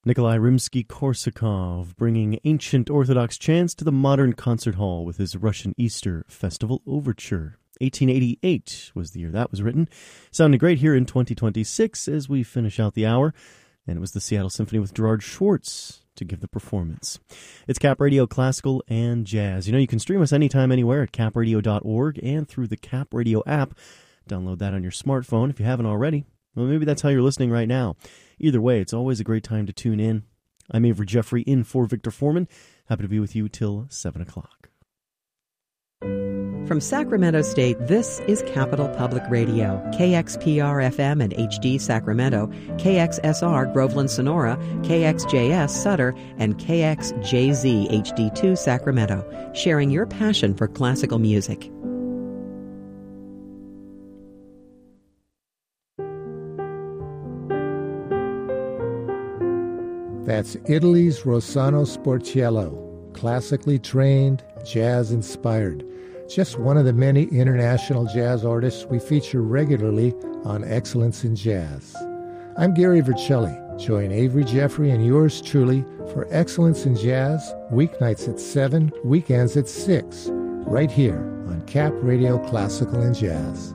Nikolai Rimsky-Korsakov bringing ancient Orthodox chants to the modern concert hall with his Russian Easter Festival Overture. 1888 was the year that was written. Sounding great here in 2026 as we finish out the hour. And it was the Seattle Symphony with Gerard Schwartz to give the performance. It's Cap Radio Classical and Jazz. You know, you can stream us anytime, anywhere at capradio.org and through the Cap Radio app. Download that on your smartphone if you haven't already. Well, maybe that's how you're listening right now. Either way, it's always a great time to tune in. I'm Avery Jeffrey in for Victor Foreman. Happy to be with you till 7 o'clock. From Sacramento State, this is Capital Public Radio, KXPR-FM and HD Sacramento, KXSR Groveland Sonora, KXJS Sutter, and KXJZ HD2 Sacramento, sharing your passion for classical music. That's Italy's Rossano Sportiello, classically trained, jazz-inspired. Just one of the many international jazz artists we feature regularly on Excellence in Jazz. I'm Gary Vercelli. Join Avery Jeffrey and yours truly for Excellence in Jazz, weeknights at 7, weekends at 6, right here on Cap Radio Classical and Jazz.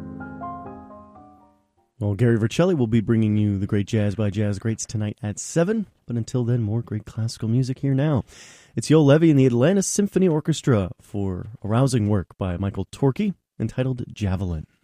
Well, Gary Vercelli will be bringing you the great jazz by jazz greats tonight at 7. But until then, more great classical music here now. It's Yoel Levy and the Atlanta Symphony Orchestra for a rousing work by Michael Torkey entitled Javelin.